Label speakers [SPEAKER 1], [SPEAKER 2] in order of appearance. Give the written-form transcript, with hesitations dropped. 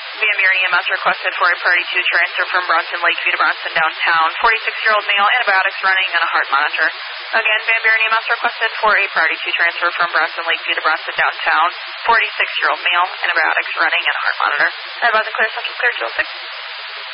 [SPEAKER 1] Van Buren EMS requested for a priority 2 transfer from Bronson Lakeview to Bronson downtown. 46-year-old male, antibiotics running and a heart monitor. Again, Van Buren EMS requested for a priority 2 transfer from Bronson Lakeview to Bronson downtown. 46-year-old male, antibiotics running and a heart monitor. Advise and clear, Central clear 206.